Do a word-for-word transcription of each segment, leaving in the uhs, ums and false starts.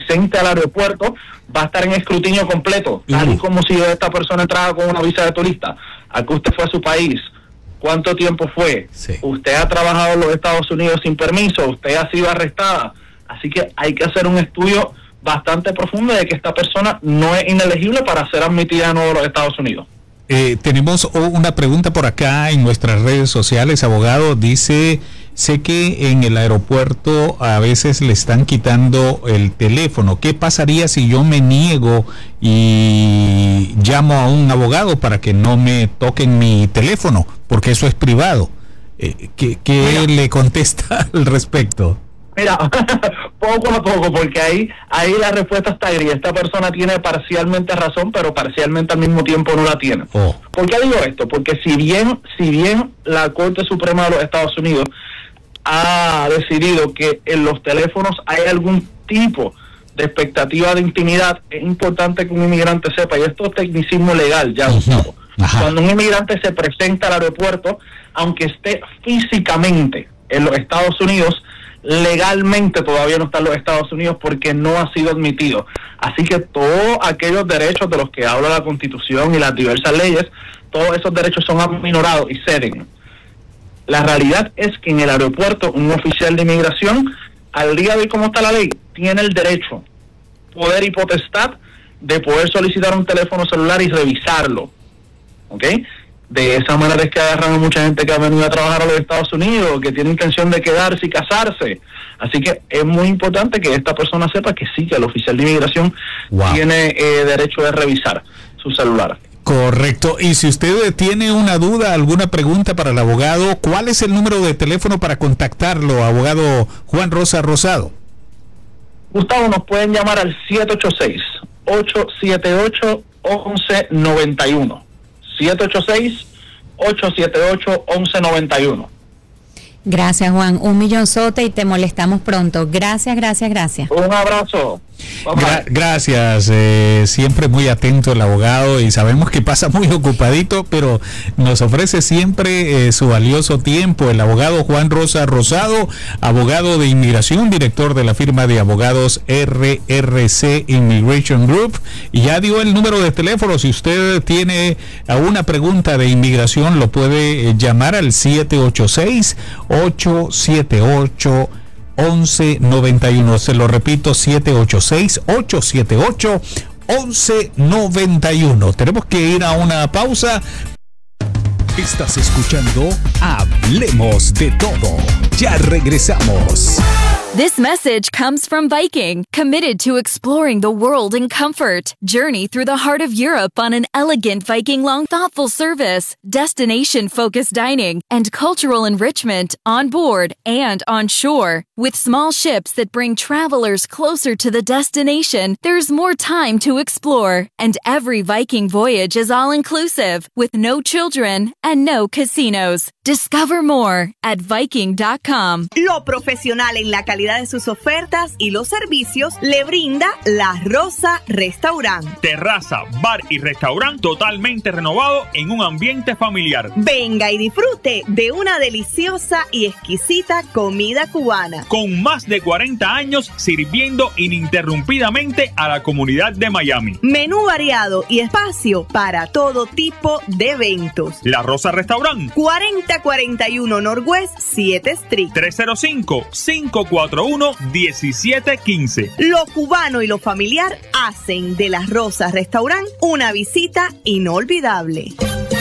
presente al aeropuerto va a estar en escrutinio completo, tal y como si esta persona entraba con una visa de turista. ¿A qué usted fue a su país? ¿Cuánto tiempo fue? Sí. ¿Usted ha trabajado en los Estados Unidos sin permiso? ¿Usted ha sido arrestada? Así que hay que hacer un estudio bastante profundo de que esta persona no es inelegible para ser admitida de nuevo a los Estados Unidos. Eh, tenemos una pregunta por acá en nuestras redes sociales, abogado. Dice, sé que en el aeropuerto a veces le están quitando el teléfono. ¿Qué pasaría si yo me niego y llamo a un abogado para que no me toquen mi teléfono? Porque eso es privado. Eh, ¿Qué, qué le contesta al respecto? Mira, poco a poco, porque ahí ahí la respuesta está gris. Esta persona tiene parcialmente razón, pero parcialmente al mismo tiempo no la tiene. Oh. ¿Por qué digo esto? Porque si bien si bien la Corte Suprema de los Estados Unidos ha decidido que en los teléfonos hay algún tipo de expectativa de intimidad, es importante que un inmigrante sepa, y esto es tecnicismo legal, ya Gustavo. Ajá. Cuando un inmigrante se presenta al aeropuerto, aunque esté físicamente en los Estados Unidos, legalmente todavía no está en los Estados Unidos porque no ha sido admitido. Así que todos aquellos derechos de los que habla la Constitución y las diversas leyes, todos esos derechos son aminorados y ceden. La realidad es que en el aeropuerto un oficial de inmigración, al día de hoy como está la ley, tiene el derecho, poder y potestad de poder solicitar un teléfono celular y revisarlo. ¿Ok? De esa manera es que agarran a mucha gente que ha venido a trabajar a los Estados Unidos, que tiene intención de quedarse y casarse. Así que es muy importante que esta persona sepa que sí, que el oficial de inmigración wow. tiene eh, derecho de revisar su celular. Correcto. Y si usted tiene una duda, alguna pregunta para el abogado, ¿cuál es el número de teléfono para contactarlo, abogado Juan Rosa Rosado? Gustavo, nos pueden llamar al siete ocho seis, ocho siete ocho, uno uno nueve uno. siete ocho seis, ocho siete ocho, uno uno nueve uno. Gracias, Juan. Un millonzote y te molestamos pronto. Gracias, gracias, gracias. Un abrazo. Gra- gracias, eh, siempre muy atento el abogado y sabemos que pasa muy ocupadito, pero nos ofrece siempre eh, su valioso tiempo. El abogado Juan Rosa Rosado, abogado de inmigración, director de la firma de abogados R R C Immigration Group, y ya dio el número de teléfono. Si usted tiene alguna pregunta de inmigración, lo puede eh, llamar al siete ocho seis, ocho siete ocho, once noventa y uno. Se lo repito, siete ocho seis, ocho siete ocho, once noventa y uno. Tenemos que ir a una pausa. Estás escuchando Hablemos de Todo. Ya regresamos. This message comes from Viking, committed to exploring the world in comfort. Journey through the heart of Europe on an elegant Viking long, thoughtful service, destination-focused dining, and cultural enrichment on board and on shore. With small ships that bring travelers closer to the destination, there's more time to explore. And every Viking voyage is all-inclusive, with no children and no casinos. Discover more at viking dot com. Lo profesional en la calidad de sus ofertas y los servicios le brinda La Rosa Restaurant. Terraza, bar y restaurante totalmente renovado en un ambiente familiar. Venga y disfrute de una deliciosa y exquisita comida cubana. Con más de cuarenta años sirviendo ininterrumpidamente a la comunidad de Miami. Menú variado y espacio para todo tipo de eventos. La Rosa Restaurant. cuarenta cuarenta y uno Northwest siete Street. tres cero cinco, cinco cuatro uno, uno siete uno cinco. Lo cubano y lo familiar hacen de La Rosa Restaurant una visita inolvidable.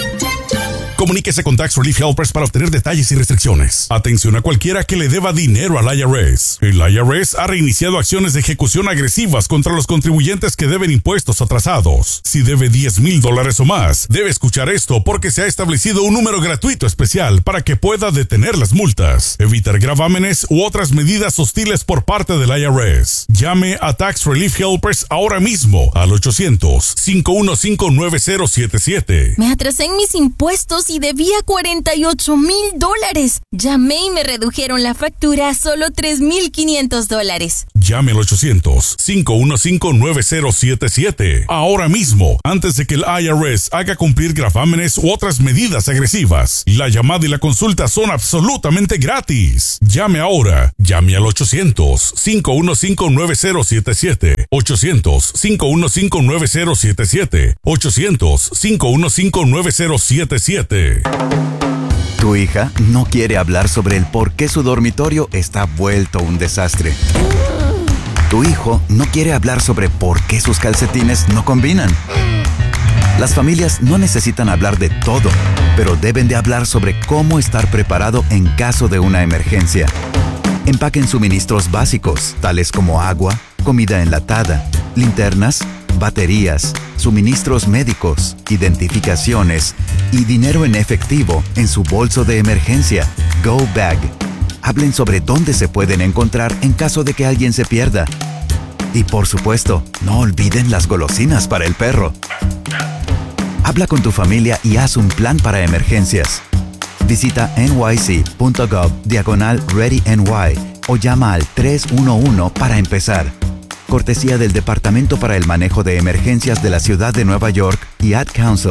Comuníquese con Tax Relief Helpers para obtener detalles y restricciones. Atención a cualquiera que le deba dinero al I R S. El I R S ha reiniciado acciones de ejecución agresivas contra los contribuyentes que deben impuestos atrasados. Si debe diez mil dólares o más, debe escuchar esto porque se ha establecido un número gratuito especial para que pueda detener las multas, evitar gravámenes u otras medidas hostiles por parte del I R S. Llame a Tax Relief Helpers ahora mismo al ochocientos, cinco uno cinco, nueve cero siete siete. Me atrasé en mis impuestos y debía cuarenta y ocho mil dólares. Llamé y me redujeron la factura a solo tres mil quinientos dólares. Llame al ochocientos, cinco uno cinco, nueve cero siete siete. Ahora mismo, antes de que el I R S haga cumplir gravámenes u otras medidas agresivas. La llamada y la consulta son absolutamente gratis. Llame ahora. Llame al ochocientos, cinco uno cinco, nueve cero siete siete. ochocientos, cinco uno cinco, nueve cero siete siete. ochocientos, cinco uno cinco, nueve cero siete siete. Tu hija no quiere hablar sobre el por qué su dormitorio está vuelto un desastre. Tu hijo no quiere hablar sobre por qué sus calcetines no combinan. Las familias no necesitan hablar de todo, pero deben de hablar sobre cómo estar preparado en caso de una emergencia. Empaquen suministros básicos, tales como agua, comida enlatada, linternas, baterías, suministros médicos, identificaciones y dinero en efectivo en su bolso de emergencia, Go Bag. Hablen sobre dónde se pueden encontrar en caso de que alguien se pierda. Y por supuesto, no olviden las golosinas para el perro. Habla con tu familia y haz un plan para emergencias. Visita nyc.gov diagonal ReadyNY o llama al tres uno uno para empezar. Cortesía del Departamento para el Manejo de Emergencias de la Ciudad de Nueva York y Ad Council.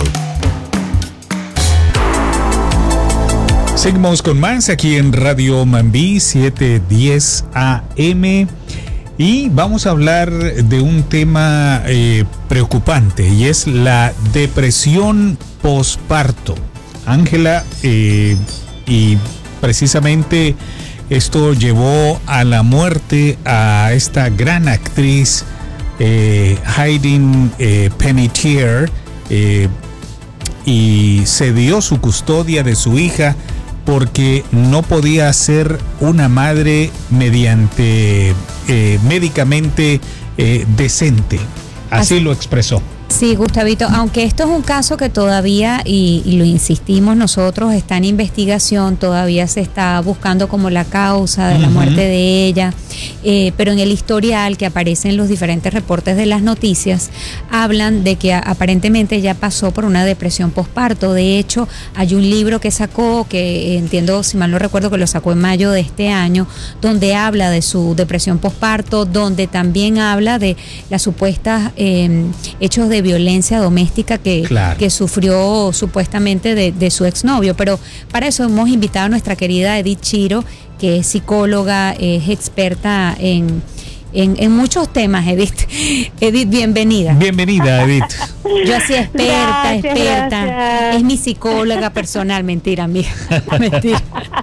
Seguimos con más aquí en Radio Mambí setecientos diez A M y vamos a hablar de un tema eh, preocupante y es la depresión posparto. Ángela, eh, y precisamente esto llevó a la muerte a esta gran actriz eh, Hayden eh, Panettiere eh, y cedió su custodia de su hija porque no podía ser una madre mediante eh, médicamente eh, decente. Así, Así lo expresó. Sí, Gustavito, aunque esto es un caso que todavía, y, y lo insistimos nosotros, está en investigación, todavía se está buscando como la causa de uh-huh. la muerte de ella, eh, pero en el historial que aparece en los diferentes reportes de las noticias, hablan de que a, aparentemente ella pasó por una depresión posparto. De hecho, hay un libro que sacó, que entiendo, si mal no recuerdo, que lo sacó en mayo de este año, donde habla de su depresión posparto, donde también habla de las supuestas eh, hechos de de violencia doméstica que, claro. que sufrió supuestamente de, de su exnovio. Pero para eso hemos invitado a nuestra querida Edith Chiro, que es psicóloga, es experta en, en, en muchos temas. Edith, Edith, bienvenida. Bienvenida, Edith. Yo así experta, gracias, experta. Gracias. Es mi psicóloga personal. Mentira, amiga. Mentira.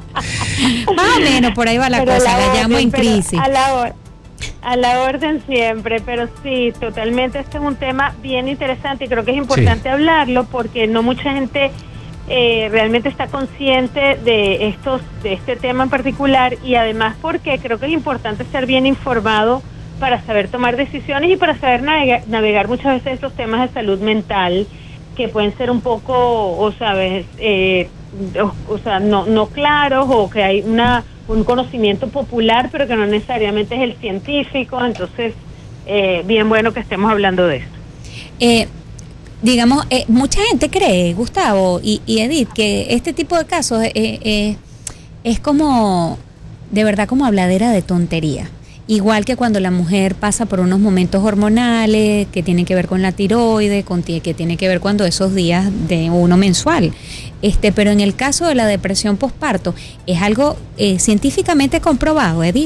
Más o menos por ahí va la pero cosa. La, la llamo en crisis. A la hora. A la orden siempre, pero sí, totalmente, este es un tema bien interesante y creo que es importante sí. hablarlo porque no mucha gente eh, realmente está consciente de estos, de este tema en particular, y además porque creo que es importante ser bien informado para saber tomar decisiones y para saber navegar, navegar muchas veces estos temas de salud mental que pueden ser un poco, o sabes, eh, o, o sea, no, no claros, o que hay una un conocimiento popular, pero que no necesariamente es el científico. Entonces, eh, bien bueno que estemos hablando de eso. Eh, digamos, eh, mucha gente cree, Gustavo y, y Edith, que este tipo de casos eh, eh, es como, de verdad, como habladera de tontería. Igual que cuando la mujer pasa por unos momentos hormonales que tienen que ver con la tiroides, con, que tiene que ver cuando esos días de uno mensual. Este, pero en el caso de la depresión posparto, ¿es algo eh, científicamente comprobado, Edith?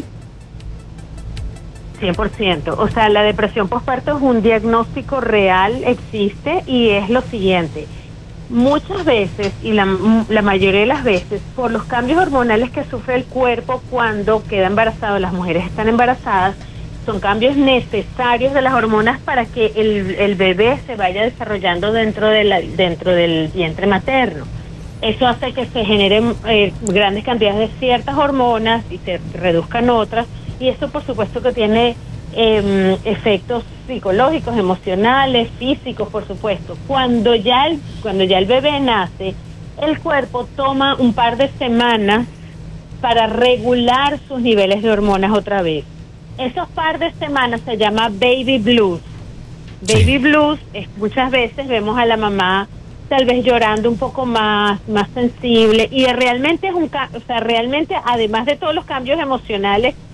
cien por ciento. O sea, la depresión posparto es un diagnóstico real, existe, y es lo siguiente. Muchas veces, y la, la mayoría de las veces, por los cambios hormonales que sufre el cuerpo cuando queda embarazado, las mujeres están embarazadas, son cambios necesarios de las hormonas para que el, el bebé se vaya desarrollando dentro, de la, dentro del vientre materno. Eso hace que se generen eh, grandes cantidades de ciertas hormonas y se reduzcan otras, y esto por supuesto que tiene eh, efectos psicológicos, emocionales, físicos, por supuesto. Cuando ya el, cuando ya el bebé nace, el cuerpo toma un par de semanas para regular sus niveles de hormonas otra vez. Esos par de semanas se llama baby blues. Baby sí. blues es, muchas veces vemos a la mamá tal vez llorando un poco más, más sensible, y realmente es un, o sea, realmente además de todos los cambios emocionales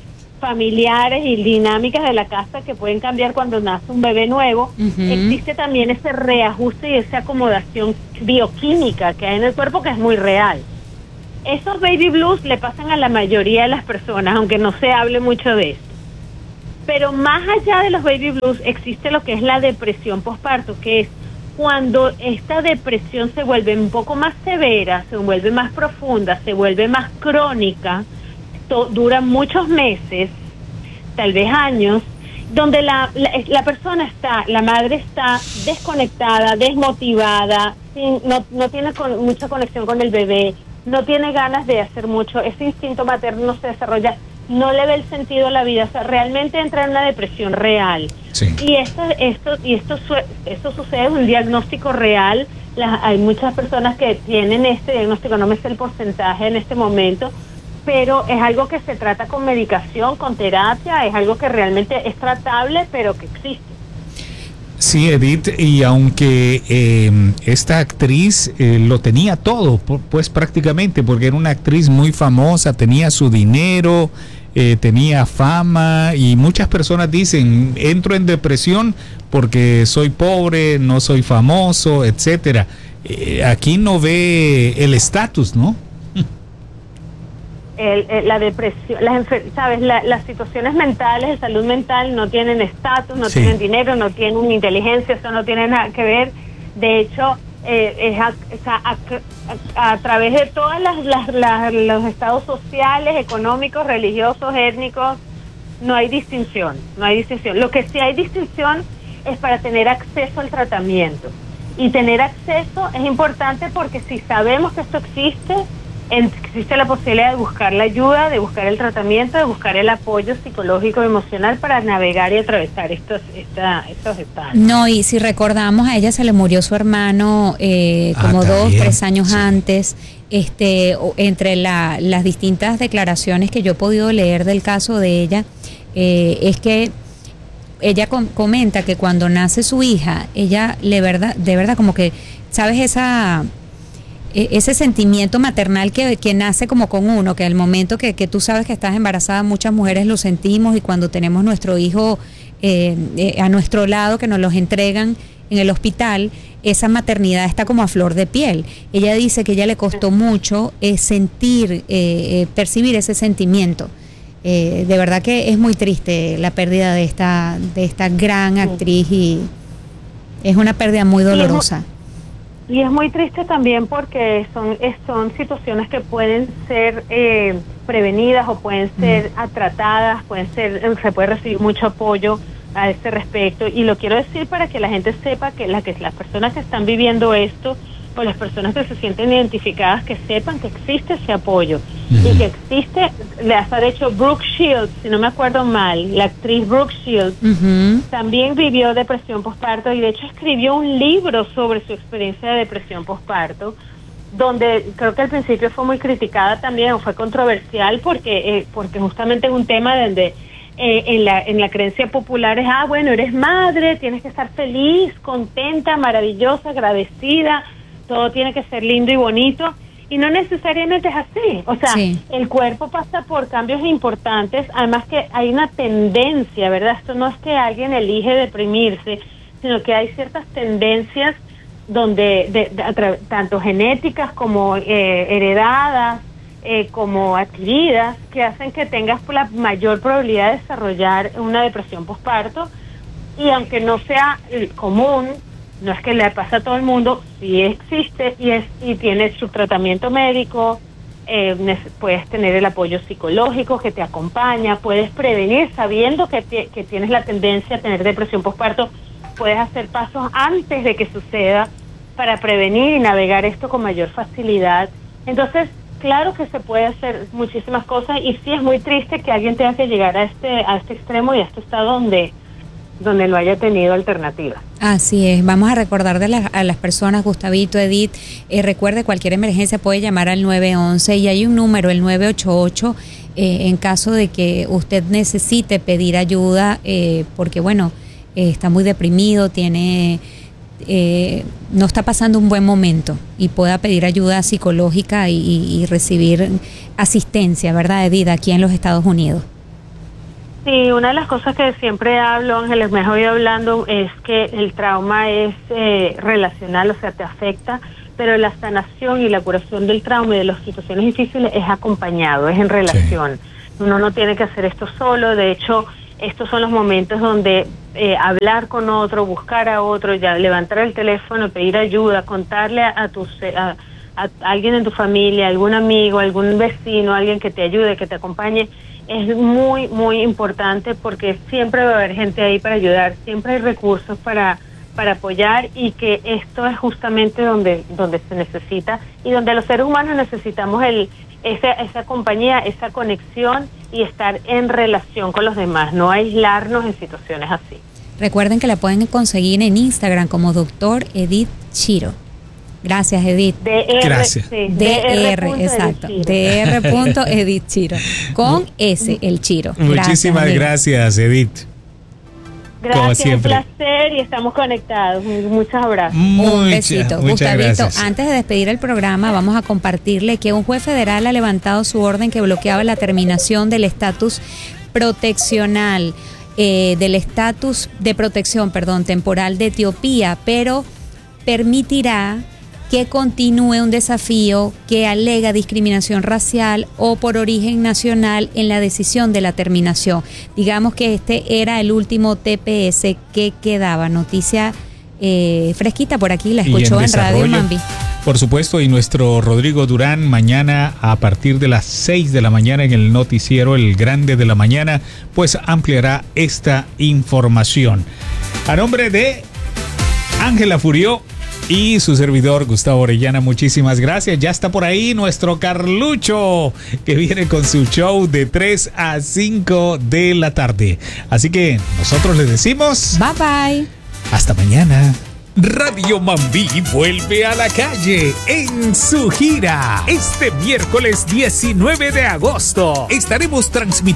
familiares y dinámicas de la casa que pueden cambiar cuando nace un bebé nuevo, uh-huh. existe también ese reajuste y esa acomodación bioquímica que hay en el cuerpo que es muy real. Esos baby blues le pasan a la mayoría de las personas, aunque no se hable mucho de esto. Pero más allá de los baby blues existe lo que es la depresión postparto, que es cuando esta depresión se vuelve un poco más severa, se vuelve más profunda, se vuelve más crónica, to- dura muchos meses, tal vez años, donde la, la, la persona está, la madre está desconectada, desmotivada, sin, no, no tiene con, mucha conexión con el bebé, no tiene ganas de hacer mucho, ese instinto materno no se desarrolla, no le ve el sentido a la vida, o sea, realmente entra en una depresión real. Sí. Y esto, esto, y esto, esto sucede, un diagnóstico real. Las, hay muchas personas que tienen este diagnóstico, no me sé el porcentaje en este momento, pero es algo que se trata con medicación, con terapia, es algo que realmente es tratable, pero que existe. Sí, Edith, y aunque eh, esta actriz eh, lo tenía todo, pues prácticamente, porque era una actriz muy famosa, tenía su dinero, eh, tenía fama, y muchas personas dicen, entro en depresión porque soy pobre, no soy famoso, etcétera. Eh, aquí no ve el estatus, ¿no? El, el, la depresión, las sabes, la, las situaciones mentales de salud mental no tienen estatus, no sí. tienen dinero, no tienen inteligencia, eso no tiene nada que ver. De hecho, eh, es a, es a, a, a través de todos las, las, las, los estados sociales, económicos, religiosos, étnicos, no hay distinción, no hay distinción. Lo que sí hay distinción es para tener acceso al tratamiento. Y tener acceso es importante porque si sabemos que esto existe, existe la posibilidad de buscar la ayuda, de buscar el tratamiento, de buscar el apoyo psicológico y emocional para navegar y atravesar estos, esta, estos estados. No, y si recordamos, a ella se le murió su hermano eh, como ah, dos, tres años sí. antes. Este, entre la, las distintas declaraciones que yo he podido leer del caso de ella, eh, es que ella com- comenta que cuando nace su hija, ella le verdad, de verdad como que, ¿sabes? Esa... ese sentimiento maternal que, que nace como con uno, que al momento que, que tú sabes que estás embarazada, muchas mujeres lo sentimos, y cuando tenemos nuestro hijo eh, eh, a nuestro lado, que nos los entregan en el hospital, esa maternidad está como a flor de piel. Ella dice que a ella le costó mucho eh, sentir, eh, eh, percibir ese sentimiento. Eh, de verdad que es muy triste la pérdida de esta, de esta gran actriz, y es una pérdida muy dolorosa. Y es muy triste también porque son son situaciones que pueden ser eh, prevenidas o pueden ser mm. tratadas, pueden ser se puede recibir mucho apoyo a este respecto. Y lo quiero decir para que la gente sepa que, la, que las personas que están viviendo esto, o las personas que se sienten identificadas, que sepan que existe ese apoyo. Mm. Y que existe, les ha hecho Brooke Shields, si no me acuerdo mal, la actriz Brooke Shields, uh-huh. también vivió depresión postparto, y de hecho escribió un libro sobre su experiencia de depresión postparto, donde creo que al principio fue muy criticada también, o fue controversial, porque eh, porque justamente es un tema donde eh, en la en la creencia popular es, ah, bueno, eres madre, tienes que estar feliz, contenta, maravillosa, agradecida, todo tiene que ser lindo y bonito, y no necesariamente es así. O sea, sí. el cuerpo pasa por cambios importantes, además que hay una tendencia, ¿verdad? Esto no es que alguien elige deprimirse, sino que hay ciertas tendencias donde, de, de, de, tanto genéticas como eh, heredadas, eh, como adquiridas, que hacen que tengas la mayor probabilidad de desarrollar una depresión postparto, y aunque no sea común, no es que le pasa a todo el mundo, sí existe, y es y tiene su tratamiento médico, eh, puedes tener el apoyo psicológico que te acompaña, puedes prevenir sabiendo que, te, que tienes la tendencia a tener depresión postparto, puedes hacer pasos antes de que suceda para prevenir y navegar esto con mayor facilidad. Entonces, claro que se puede hacer muchísimas cosas, y sí es muy triste que alguien tenga que llegar a este a este extremo y a este estado donde donde no haya tenido alternativa. Así es. Vamos a recordar de la, a las personas, Gustavito, Edith, eh, recuerde, cualquier emergencia puede llamar al nueve once, y hay un número, el nueve ocho ocho, eh, en caso de que usted necesite pedir ayuda, eh, porque bueno, eh, está muy deprimido, tiene eh, no está pasando un buen momento, y pueda pedir ayuda psicológica y, y, y recibir asistencia, ¿verdad, Edith, aquí en los Estados Unidos? Sí, una de las cosas que siempre hablo, Ángeles, me has oído hablando, es que el trauma es eh, relacional, o sea, te afecta, pero la sanación y la curación del trauma y de las situaciones difíciles es acompañado, es en relación. Sí. Uno no tiene que hacer esto solo, de hecho, estos son los momentos donde eh, hablar con otro, buscar a otro, ya levantar el teléfono, pedir ayuda, contarle a, a tus... A, a alguien en tu familia, algún amigo, algún vecino, alguien que te ayude, que te acompañe, es muy, muy importante porque siempre va a haber gente ahí para ayudar, siempre hay recursos para, para apoyar y que esto es justamente donde, donde se necesita y donde los seres humanos necesitamos el, esa, esa compañía, esa conexión y estar en relación con los demás, no aislarnos en situaciones así. Recuerden que la pueden conseguir en Instagram como doctor Edith Chiro. Gracias, Edith. D R, Gracias. Sí, D R, exacto. D R. Edith Chiro. Con S, el Chiro. Muchísimas gracias, gracias, Edith. Gracias, un placer y estamos conectados. Muchos abrazos. Mucha, un besito. Gustavito, gracias. Antes de despedir el programa, vamos a compartirle que un juez federal ha levantado su orden que bloqueaba la terminación del estatus proteccional, eh, del estatus de protección, perdón, temporal de Etiopía, pero permitirá que continúe un desafío que alega discriminación racial o por origen nacional en la decisión de la terminación. Digamos que este era el último T P S que quedaba. Noticia eh, fresquita por aquí, la escuchó en, en Radio Mambi. Por supuesto, y nuestro Rodrigo Durán mañana a partir de las seis de la mañana en el noticiero El Grande de la Mañana, pues ampliará esta información. A nombre de Ángela Furió y su servidor Gustavo Orellana, muchísimas gracias. Ya está por ahí nuestro Carlucho, que viene con su show de tres a cinco de la tarde. Así que nosotros les decimos bye bye. Hasta mañana. Radio Mambi vuelve a la calle en su gira. Este miércoles diecinueve de agosto estaremos transmitiendo